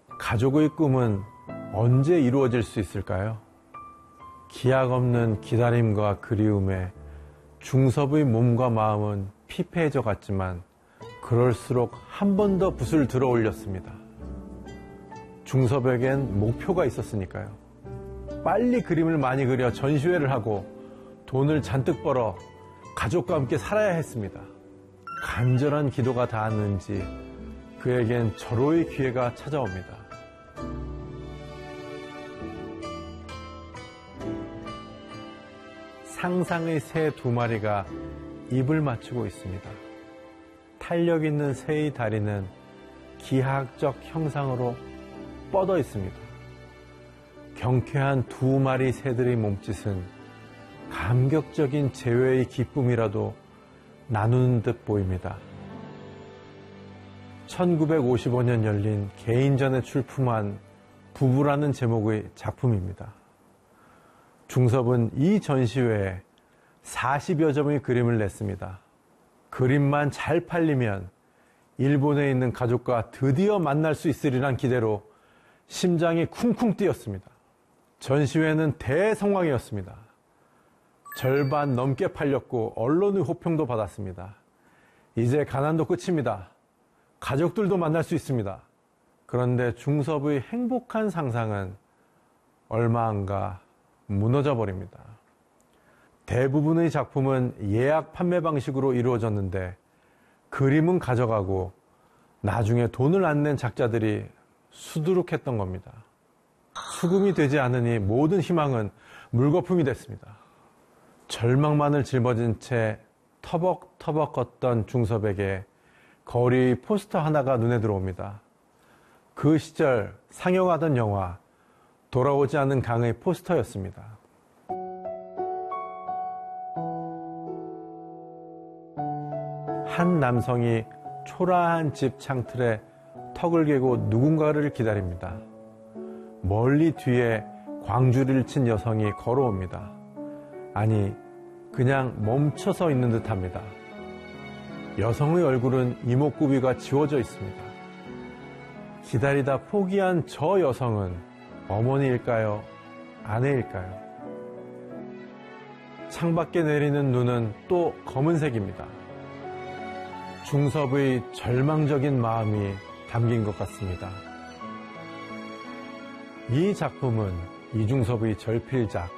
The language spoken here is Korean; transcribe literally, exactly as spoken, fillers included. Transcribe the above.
가족의 꿈은 언제 이루어질 수 있을까요? 기약 없는 기다림과 그리움에 중섭의 몸과 마음은 피폐해져 갔지만 그럴수록 한 번 더 붓을 들어 올렸습니다. 중섭에겐 목표가 있었으니까요. 빨리 그림을 많이 그려 전시회를 하고 돈을 잔뜩 벌어 가족과 함께 살아야 했습니다. 간절한 기도가 닿았는지 그에겐 절호의 기회가 찾아옵니다. 상상의 새 두 마리가 입을 맞추고 있습니다. 탄력 있는 새의 다리는 기하학적 형상으로 뻗어 있습니다. 경쾌한 두 마리 새들의 몸짓은 감격적인 재회의 기쁨이라도 나누는 듯 보입니다. 천구백오십오 년 열린 개인전에 출품한 부부라는 제목의 작품입니다. 중섭은 이 전시회에 사십여 점의 그림을 냈습니다. 그림만 잘 팔리면 일본에 있는 가족과 드디어 만날 수 있으리란 기대로 심장이 쿵쿵 뛰었습니다. 전시회는 대성황이었습니다. 절반 넘게 팔렸고 언론의 호평도 받았습니다. 이제 가난도 끝입니다. 가족들도 만날 수 있습니다. 그런데 중섭의 행복한 상상은 얼마 안 가 무너져 버립니다. 대부분의 작품은 예약 판매 방식으로 이루어졌는데 그림은 가져가고 나중에 돈을 안 낸 작자들이 수두룩했던 겁니다. 수긍이 되지 않으니 모든 희망은 물거품이 됐습니다. 절망만을 짊어진 채 터벅터벅 걷던 중섭에게 거리의 포스터 하나가 눈에 들어옵니다. 그 시절 상영하던 영화 돌아오지 않는 강의 포스터였습니다. 한 남성이 초라한 집 창틀에 턱을 개고 누군가를 기다립니다. 멀리 뒤에 광주리를 친 여성이 걸어옵니다. 아니, 그냥 멈춰서 있는 듯합니다. 여성의 얼굴은 이목구비가 지워져 있습니다. 기다리다 포기한 저 여성은 어머니일까요? 아내일까요? 창밖에 내리는 눈은 또 검은색입니다. 중섭의 절망적인 마음이 담긴 것 같습니다. 이 작품은 이중섭의 절필작